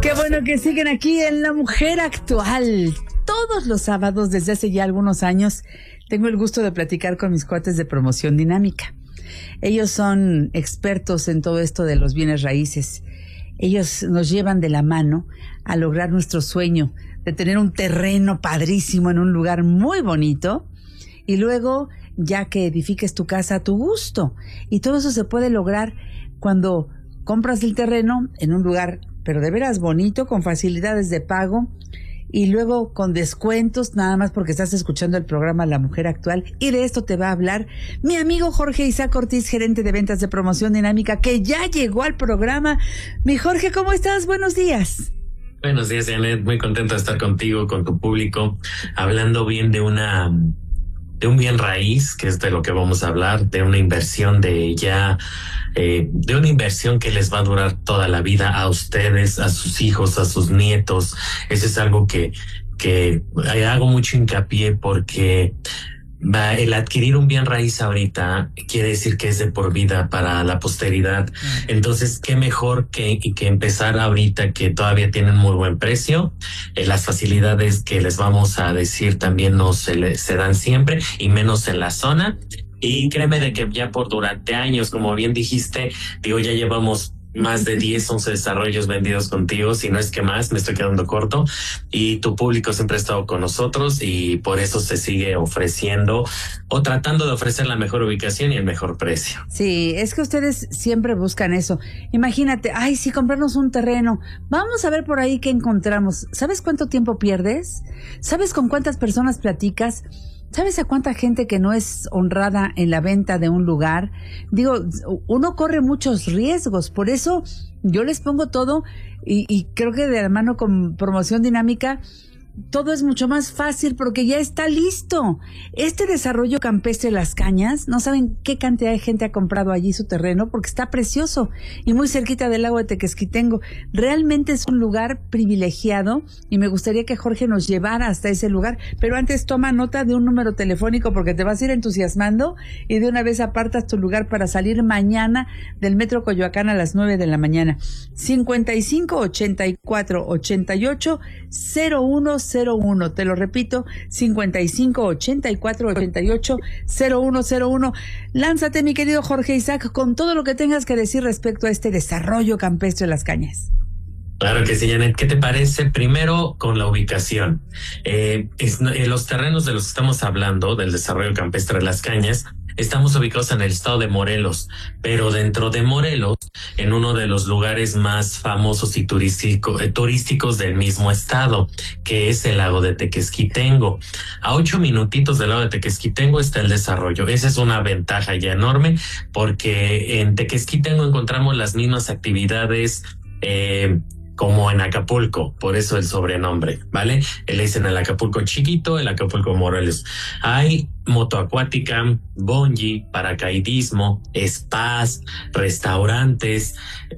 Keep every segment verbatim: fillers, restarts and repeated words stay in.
Qué bueno que siguen aquí en La Mujer Actual. Todos los sábados desde hace ya algunos años tengo el gusto de platicar con mis cuates de Promoción Dinámica. Ellos son expertos en todo esto de los bienes raíces. Ellos nos llevan de la mano a lograr nuestro sueño de tener un terreno padrísimo en un lugar muy bonito y luego ya que edifiques tu casa a tu gusto. Y todo eso se puede lograr cuando compras el terreno en un lugar, pero de veras bonito, con facilidades de pago y luego con descuentos, nada más porque estás escuchando el programa La Mujer Actual. Y de esto te va a hablar mi amigo Jorge Isaac Ortiz, gerente de ventas de Promoción Dinámica, que ya llegó al programa. Mi Jorge, ¿cómo estás? Buenos días. Buenos días, Janet. Muy contento de estar contigo, con tu público, hablando bien de una... de un bien raíz, que es de lo que vamos a hablar, de una inversión de ya, eh, de una inversión que les va a durar toda la vida a ustedes, a sus hijos, a sus nietos. Eso es algo que, que hago mucho hincapié porque va, el adquirir un bien raíz ahorita quiere decir que es de por vida para la posteridad. Entonces, qué mejor que, que empezar ahorita que todavía tienen muy buen precio. Eh, las facilidades que les vamos a decir también no se, le, se dan siempre y menos en la zona. Y créeme de que ya por durante años, como bien dijiste, digo, ya llevamos más de diez, once desarrollos vendidos contigo, si no es que más, me estoy quedando corto, y tu público siempre ha estado con nosotros y por eso se sigue ofreciendo o tratando de ofrecer la mejor ubicación y el mejor precio. Sí, es que ustedes siempre buscan eso. Imagínate, ay, sí, comprarnos un terreno, vamos a ver por ahí qué encontramos. ¿Sabes cuánto tiempo pierdes? ¿Sabes con cuántas personas platicas? ¿Sabes a cuánta gente que no es honrada en la venta de un lugar? Digo, uno corre muchos riesgos, por eso yo les pongo todo y, y creo que de la mano con Promoción Dinámica todo es mucho más fácil porque ya está listo. Este desarrollo campestre Las Cañas, no saben qué cantidad de gente ha comprado allí su terreno porque está precioso y muy cerquita del lago de Tequesquitengo. Realmente es un lugar privilegiado y me gustaría que Jorge nos llevara hasta ese lugar, pero antes toma nota de un número telefónico porque te vas a ir entusiasmando y de una vez apartas tu lugar para salir mañana del Metro Coyoacán a las nueve de la mañana. cincuenta y cinco, ochenta y cuatro, ochenta y ocho, cero uno cero uno, te lo repito, cincuenta y cinco, ochenta y cuatro, ochenta y ocho, cero uno cero uno. Lánzate, mi querido Jorge Isaac, con todo lo que tengas que decir respecto a este desarrollo campestre de Las Cañas. Claro que sí, Janet. ¿Qué te parece? Primero, con la ubicación. Eh, es, eh, los terrenos de los que estamos hablando, del desarrollo campestre de Las Cañas, estamos ubicados en el estado de Morelos, pero dentro de Morelos, en uno de los lugares más famosos y turístico, eh, turísticos del mismo estado, que es el lago de Tequesquitengo. A ocho minutitos del lago de Tequesquitengo está el desarrollo. Esa es una ventaja ya enorme, porque en Tequesquitengo encontramos las mismas actividades eh, como en Acapulco, por eso el sobrenombre, ¿vale? Le dicen el Acapulco chiquito, el Acapulco Morelos. Hay motoacuática, bungee, paracaidismo, spas, restaurantes,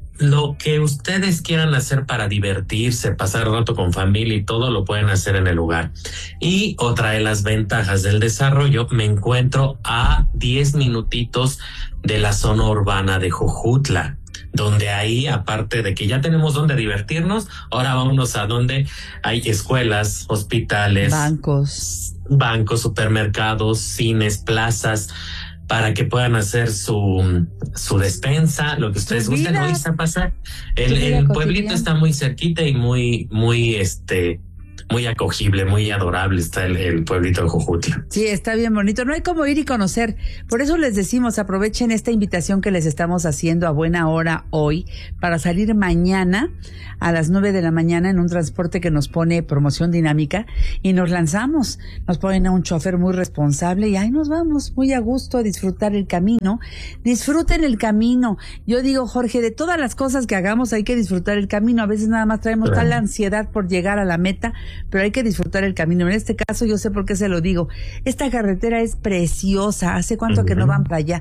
lo que ustedes quieran hacer para divertirse, pasar rato con familia y todo lo pueden hacer en el lugar. Y otra de las ventajas del desarrollo, me encuentro a diez minutitos de la zona urbana de Jojutla, donde ahí, aparte de que ya tenemos donde divertirnos, ahora vámonos a donde hay escuelas, hospitales, bancos, bancos, supermercados, cines, plazas, para que puedan hacer su su despensa, lo que ustedes gusten hoy a pasar. El, el pueblito está muy cerquita y muy, muy, este... muy acogible, muy adorable está el, el pueblito de Jojutla. Sí, está bien bonito. No hay como ir y conocer. Por eso les decimos, aprovechen esta invitación que les estamos haciendo a buena hora hoy para salir mañana a las nueve de la mañana en un transporte que nos pone Promoción Dinámica y nos lanzamos. Nos ponen a un chofer muy responsable y ahí nos vamos muy a gusto a disfrutar el camino. Disfruten el camino. Yo digo, Jorge, de todas las cosas que hagamos hay que disfrutar el camino. A veces nada más traemos claro. tal ansiedad por llegar a la meta, pero hay que disfrutar el camino. En este caso yo sé por qué se lo digo. Esta carretera es preciosa. ¿Hace cuánto uh-huh. que no van para allá?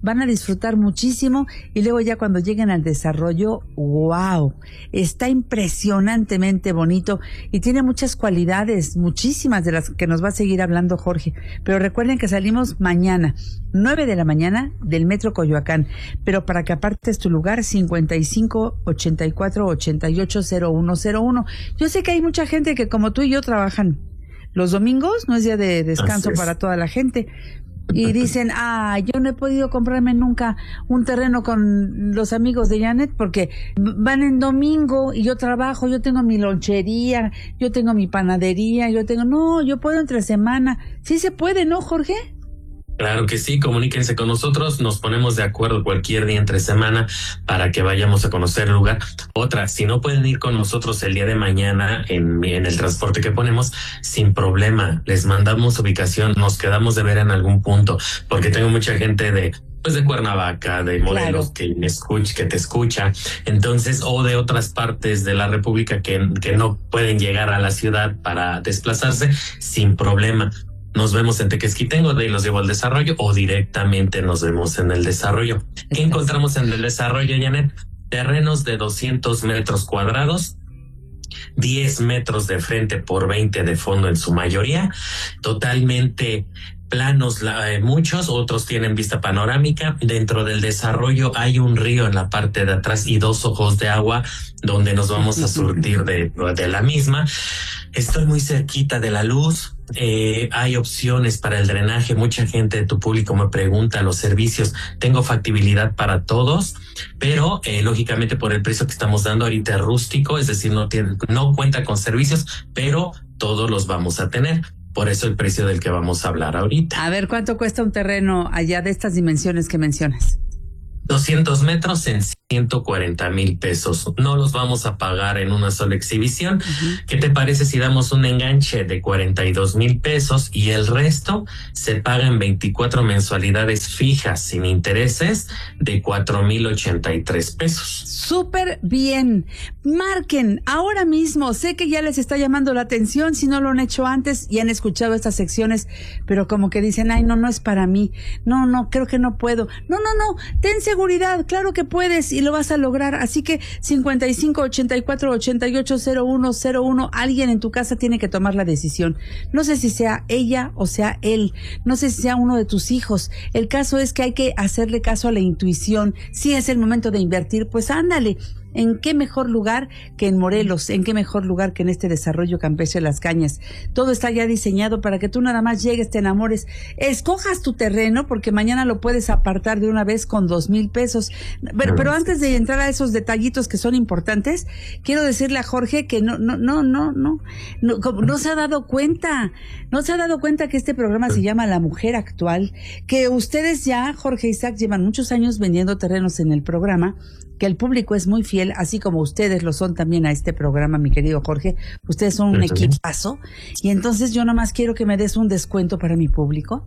van a disfrutar muchísimo y luego ya cuando lleguen al desarrollo, wow, está impresionantemente bonito y tiene muchas cualidades, muchísimas de las que nos va a seguir hablando Jorge. Pero recuerden que salimos mañana, nueve de la mañana del Metro Coyoacán, pero para que apartes tu lugar, cincuenta y cinco, ochenta y cuatro, ochenta y ocho, cero uno cero uno. Yo sé que hay mucha gente que como tú y yo trabajan los domingos, no es día de descanso para toda la gente, y dicen, ah, yo no he podido comprarme nunca un terreno con los amigos de Janet porque van en domingo y yo trabajo, yo tengo mi lonchería, yo tengo mi panadería, yo tengo, no, yo puedo entre semana. Sí se puede, ¿no, Jorge? Claro que sí, comuníquense con nosotros, nos ponemos de acuerdo cualquier día entre semana para que vayamos a conocer el lugar. Otra, si no pueden ir con nosotros el día de mañana en, en el transporte que ponemos, sin problema, les mandamos ubicación, nos quedamos de ver en algún punto, porque tengo mucha gente de pues de Cuernavaca, de Morelos, claro, que me escucha, que te escucha, entonces, o de otras partes de la República que, que no pueden llegar a la ciudad para desplazarse, sin problema. Nos vemos en Tequesquitengo, de ahí los llevo al desarrollo o directamente nos vemos en el desarrollo. ¿Qué encontramos en el desarrollo, Janet? Terrenos de doscientos metros cuadrados, diez metros de frente por veinte de fondo en su mayoría, totalmente planos, eh, muchos, otros tienen vista panorámica. Dentro del desarrollo hay un río en la parte de atrás y dos ojos de agua donde nos vamos a surtir de, de la misma. Estoy muy cerquita de la luz, eh, hay opciones para el drenaje. Mucha gente de tu público me pregunta los servicios. Tengo factibilidad para todos, pero eh, lógicamente por el precio que estamos dando ahorita es rústico, es decir, no tiene, no cuenta con servicios, pero todos los vamos a tener. Por eso el precio del que vamos a hablar ahorita. A ver, ¿cuánto cuesta un terreno allá de estas dimensiones que mencionas? doscientos metros en ciento cuarenta mil pesos. No los vamos a pagar en una sola exhibición. Uh-huh. ¿Qué te parece si damos un enganche de cuarenta y dos mil pesos y el resto se paga en veinticuatro mensualidades fijas sin intereses de cuatro mil ochenta y tres pesos? Súper bien. Marquen ahora mismo. Sé que ya les está llamando la atención si no lo han hecho antes y han escuchado estas secciones, pero como que dicen, ay, no, no es para mí. No, no, creo que no puedo. No, no, no. Ten seguridad. Claro que puedes y lo vas a lograr. Así que cincuenta y cinco, ochenta y cuatro, ochenta y ocho, cero uno cero uno. Alguien en tu casa tiene que tomar la decisión. No sé si sea ella o sea él. No sé si sea uno de tus hijos. El caso es que hay que hacerle caso a la intuición. Si es el momento de invertir, pues ándale. ¿En qué mejor lugar que en Morelos? ¿En qué mejor lugar que en este desarrollo campestre de Las Cañas? Todo está ya diseñado para que tú nada más llegues, te enamores, escojas tu terreno, porque mañana lo puedes apartar de una vez con dos mil pesos. Pero, pero antes de entrar a esos detallitos que son importantes, quiero decirle a Jorge que no, no, no, no, no, no, no se ha dado cuenta, no se ha dado cuenta que este programa se llama La Mujer Actual, que ustedes ya, Jorge Isaac, llevan muchos años vendiendo terrenos en el programa, que el público es muy fiel, así como ustedes lo son también a este programa, mi querido Jorge. Ustedes son un equipazo. Y entonces yo nomás quiero que me des un descuento para mi público.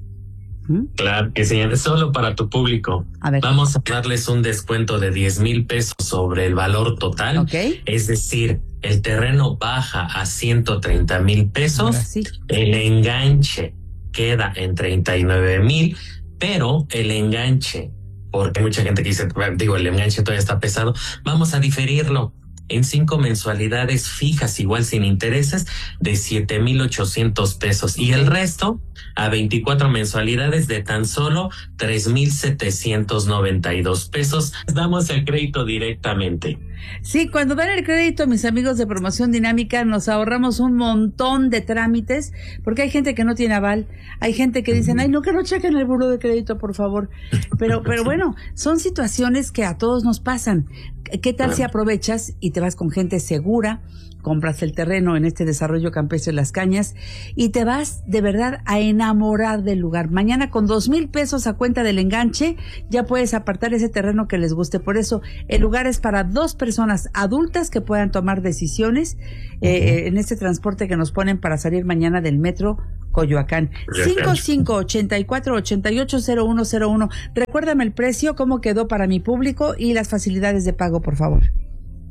¿Mm? Claro que sí, solo para tu público. A ver. Vamos a darles un descuento de diez mil pesos sobre el valor total. Okay. Es decir, el terreno baja a ciento treinta mil pesos. Sí. El enganche queda en treinta y nueve mil, pero el enganche, porque hay mucha gente que dice, digo, el enganche todavía está pesado, vamos a diferirlo en cinco mensualidades fijas, igual sin intereses, de siete mil ochocientos pesos. Y el resto a veinticuatro mensualidades de tan solo tres mil setecientos noventa y dos pesos. Damos el crédito directamente. Sí, cuando dan el crédito, mis amigos de Promoción Dinámica, nos ahorramos un montón de trámites, porque hay gente que no tiene aval, hay gente que dicen, ay, no, que no chequen el buró de crédito, por favor. Pero, pero bueno, son situaciones que a todos nos pasan. ¿Qué tal si aprovechas y te vas con gente segura, compras el terreno en este desarrollo campestre de Las Cañas y te vas de verdad a enamorar del lugar? Mañana con dos mil pesos a cuenta del enganche ya puedes apartar ese terreno que les guste. Por eso el lugar es para dos personas adultas que puedan tomar decisiones eh, uh-huh. en este transporte que nos ponen para salir mañana del Metro Coyoacán. cinco cinco, ochenta y cuatro, ochenta y ocho, cero uno cero uno. Recuérdame el precio, cómo quedó para mi público y las facilidades de pago, por favor.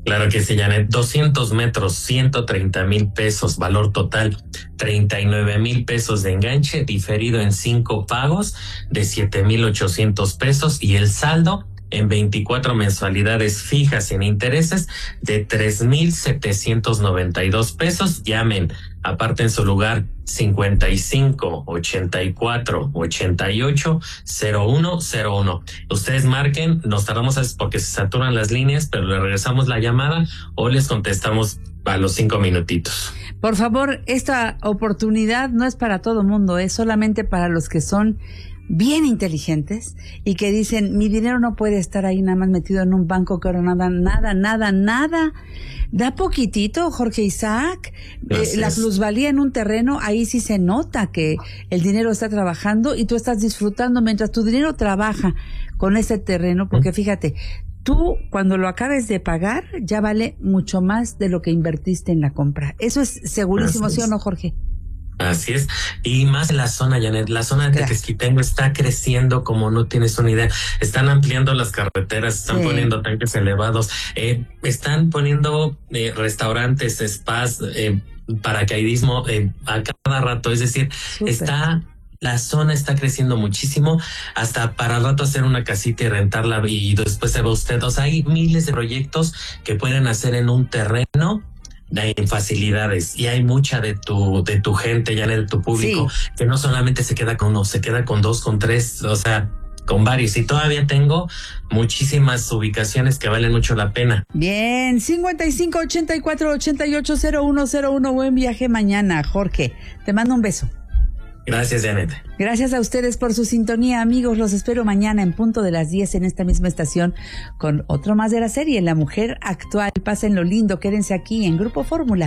Claro que sí, Janet. doscientos metros, ciento treinta mil pesos, valor total, treinta y nueve mil pesos de enganche, diferido en cinco pagos de siete mil ochocientos pesos y el saldo en veinticuatro mensualidades fijas sin intereses de tres mil setecientos noventa y dos pesos. Llamen, aparten su lugar cincuenta y cinco, ochenta y cuatro, ochenta y ocho, cero uno cero uno. Ustedes marquen, nos tardamos a veces porque se saturan las líneas, pero le regresamos la llamada o les contestamos a los cinco minutitos. Por favor, esta oportunidad no es para todo mundo, es solamente para los que son bien inteligentes y que dicen, mi dinero no puede estar ahí nada más metido en un banco que ahora nada, nada, nada, nada. Da poquitito, Jorge Isaac. Eh, la plusvalía en un terreno, ahí sí se nota que el dinero está trabajando y tú estás disfrutando mientras tu dinero trabaja con ese terreno, porque fíjate, tú cuando lo acabes de pagar ya vale mucho más de lo que invertiste en la compra. Eso es segurísimo, ¿sí o no, Jorge? Así es, y más en la zona, Janet, la zona de Tequesquitengo está creciendo como no tienes una idea. Están ampliando las carreteras, están sí. poniendo tanques elevados, eh, están poniendo eh, restaurantes, spas, eh, paracaidismo eh, a cada rato. Es decir, Súper. está la zona está creciendo muchísimo, hasta para el rato hacer una casita y rentarla y después se va usted. O sea, hay miles de proyectos que pueden hacer en un terreno en facilidades, y hay mucha de tu de tu gente, ya de tu público, sí. que no solamente se queda con uno, se queda con dos, con tres, o sea, con varios, y todavía tengo muchísimas ubicaciones que valen mucho la pena. Bien, cincuenta y cinco, ochenta y cuatro, ochenta y ocho, cero uno cero uno. Buen viaje mañana, Jorge. Te mando un beso. Gracias, Janet. Gracias a ustedes por su sintonía, amigos. Los espero mañana en punto de las diez en esta misma estación con otro más de la serie La Mujer Actual. Pásenlo lindo, quédense aquí en Grupo Fórmula.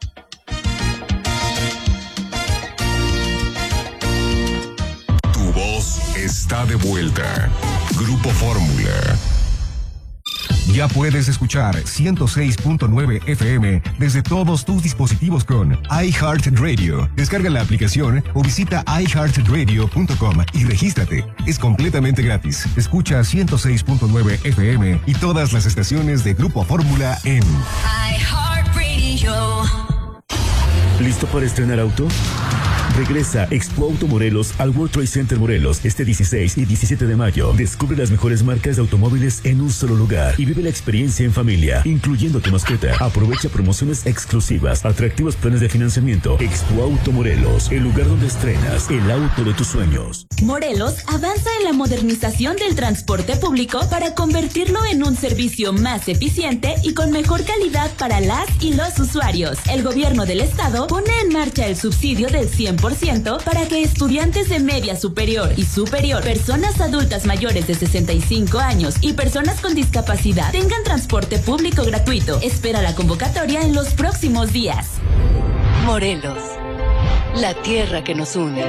Tu voz está de vuelta. Grupo Fórmula. Ya puedes escuchar ciento seis punto nueve F M desde todos tus dispositivos con iHeartRadio. Descarga la aplicación o visita i heart radio punto com y regístrate. Es completamente gratis. Escucha ciento seis punto nueve F M y todas las estaciones de Grupo Fórmula en iHeartRadio. ¿Listo para estrenar auto? Regresa Expo Auto Morelos al World Trade Center Morelos este dieciséis y diecisiete de mayo. Descubre las mejores marcas de automóviles en un solo lugar y vive la experiencia en familia, incluyendo tu mascota. Aprovecha promociones exclusivas, atractivos planes de financiamiento. Expo Auto Morelos, el lugar donde estrenas el auto de tus sueños. Morelos avanza en la modernización del transporte público para convertirlo en un servicio más eficiente y con mejor calidad para las y los usuarios. El gobierno del estado pone en marcha el subsidio del cien por ciento para que estudiantes de media superior y superior, personas adultas mayores de sesenta y cinco años y personas con discapacidad tengan transporte público gratuito. Espera la convocatoria en los próximos días. Morelos, la tierra que nos une.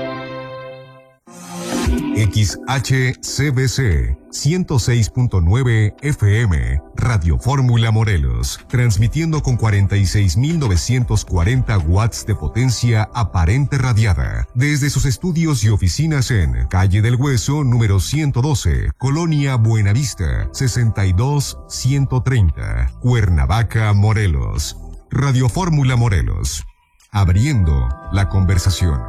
X H C B C ciento seis punto nueve F M, Radio Fórmula Morelos, transmitiendo con cuarenta y seis mil novecientos cuarenta watts de potencia aparente radiada, desde sus estudios y oficinas en Calle del Hueso, número ciento doce, Colonia Buenavista, sesenta y dos ciento treinta, Cuernavaca, Morelos. Radio Fórmula Morelos, abriendo la conversación.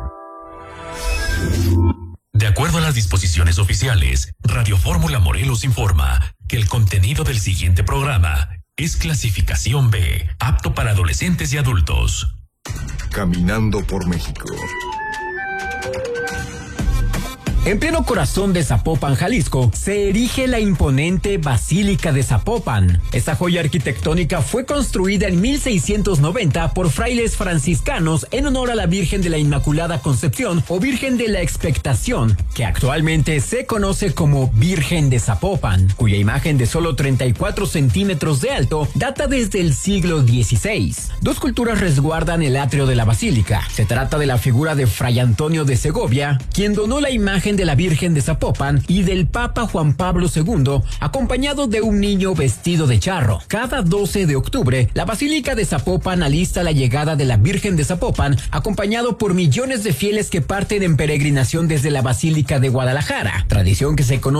De acuerdo a las disposiciones oficiales, Radio Fórmula Morelos informa que el contenido del siguiente programa es clasificación B, apto para adolescentes y adultos. Caminando por México. En pleno corazón de Zapopan, Jalisco, se erige la imponente Basílica de Zapopan. Esta joya arquitectónica fue construida en mil seiscientos noventa por frailes franciscanos en honor a la Virgen de la Inmaculada Concepción o Virgen de la Expectación, que actualmente se conoce como Virgen de Zapopan, cuya imagen de solo treinta y cuatro centímetros de alto data desde el siglo dieciséis. Dos culturas resguardan el atrio de la basílica. Se trata de la figura de Fray Antonio de Segovia, quien donó la imagen de la Virgen de Zapopan, y del Papa Juan Pablo segundo, acompañado de un niño vestido de charro. Cada doce de octubre, la Basílica de Zapopan alista la llegada de la Virgen de Zapopan, acompañado por millones de fieles que parten en peregrinación desde la Basílica de Guadalajara, tradición que se conoce